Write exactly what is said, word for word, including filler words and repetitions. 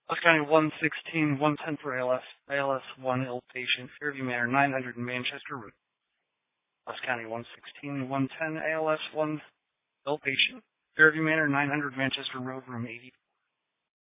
Los County one sixteen, one ten for A L S, A L S one ill patient, Fairview Manor nine hundred in Manchester Road. Los County one sixteen, one ten, A L S one ill patient, Fairview Manor nine hundred Manchester Road, room eighty.